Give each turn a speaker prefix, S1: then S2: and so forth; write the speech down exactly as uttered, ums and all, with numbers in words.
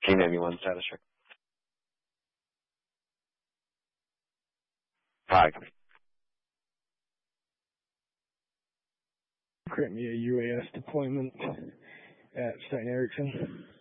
S1: K ninety-one status check. Five.
S2: Grant me a U A S deployment at Stein Erickson.